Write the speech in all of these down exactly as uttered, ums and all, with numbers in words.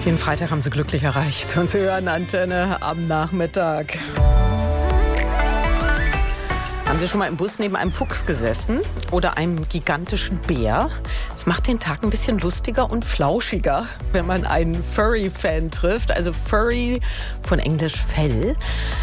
Den Freitag haben Sie glücklich erreicht und Sie hören Antenne am Nachmittag. Haben Sie schon mal im Bus neben einem Fuchs gesessen oder einem gigantischen Bär? Es macht den Tag ein bisschen lustiger und flauschiger, wenn man einen Furry-Fan trifft. Also Furry von Englisch Fell.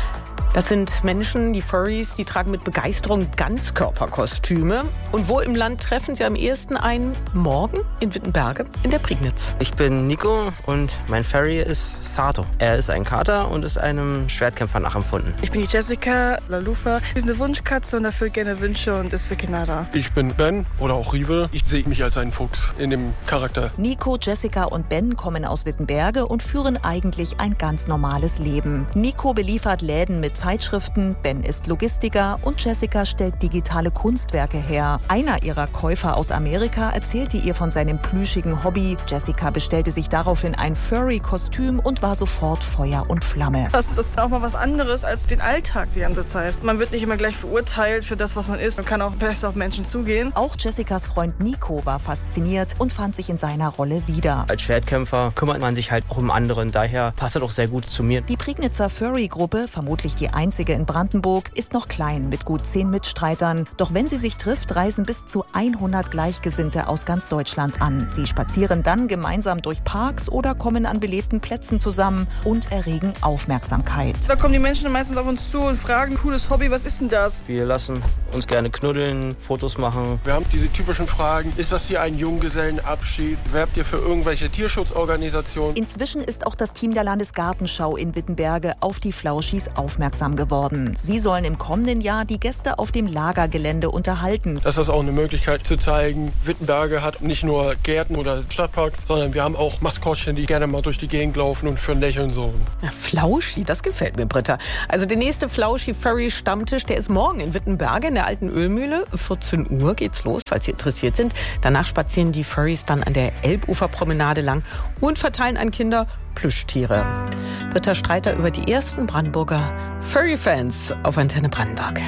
Das sind Menschen, die Furries, die tragen mit Begeisterung Ganzkörperkostüme. Und wo im Land treffen Sie am ehesten ein? Morgen in Wittenberge in der Prignitz. Ich bin Nico und mein Furry ist Sato. Er ist ein Kater und ist einem Schwertkämpfer nachempfunden. Ich bin die Jessica Lalufa. Sie ist eine Wunschkatze und erfüllt gerne Wünsche und ist für Kinara. Ich bin Ben oder auch Rive. Ich sehe mich als einen Fuchs in dem Charakter. Nico, Jessica und Ben kommen aus Wittenberge und führen eigentlich ein ganz normales Leben. Nico beliefert Läden mit Zeitschriften, Ben ist Logistiker und Jessica stellt digitale Kunstwerke her. Einer ihrer Käufer aus Amerika erzählte ihr von seinem plüschigen Hobby. Jessica bestellte sich daraufhin ein Furry-Kostüm und war sofort Feuer und Flamme. Das ist auch mal was anderes als den Alltag die ganze Zeit. Man wird nicht immer gleich verurteilt für das, was man ist. Man kann auch besser auf Menschen zugehen. Auch Jessicas Freund Nico war fasziniert und fand sich in seiner Rolle wieder. Als Schwertkämpfer kümmert man sich halt auch um anderen. Daher passt er doch sehr gut zu mir. Die Prignitzer Furry-Gruppe, vermutlich die einzige in Brandenburg, ist noch klein mit gut zehn Mitstreitern. Doch wenn sie sich trifft, reisen bis zu hundert Gleichgesinnte aus ganz Deutschland an. Sie spazieren dann gemeinsam durch Parks oder kommen an belebten Plätzen zusammen und erregen Aufmerksamkeit. Da kommen die Menschen meistens auf uns zu und fragen, cooles Hobby, was ist denn das? Wir lassen uns gerne knuddeln, Fotos machen. Wir haben diese typischen Fragen. Ist das hier ein Junggesellenabschied? Werbt ihr für irgendwelche Tierschutzorganisationen? Inzwischen ist auch das Team der Landesgartenschau in Wittenberge auf die Flauschis aufmerksam geworden. Sie sollen im kommenden Jahr die Gäste auf dem Lagergelände unterhalten. Das ist auch eine Möglichkeit zu zeigen, Wittenberge hat nicht nur Gärten oder Stadtparks, sondern wir haben auch Maskottchen, die gerne mal durch die Gegend laufen und für ein Lächeln sorgen. Ja, Flauschi, das gefällt mir, Britta. Also der nächste Flauschi-Furry-Stammtisch, der ist morgen in Wittenberge in der alten Ölmühle. vierzehn Uhr geht's los, falls Sie interessiert sind. Danach spazieren die Furries dann an der Elbuferpromenade lang und verteilen an Kinder Plüschtiere. Britta Streiter über die ersten Brandenburger Furry-Fans auf Antenne Brandenburg.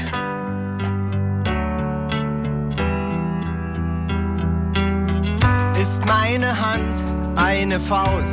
Ist meine Hand eine Faust?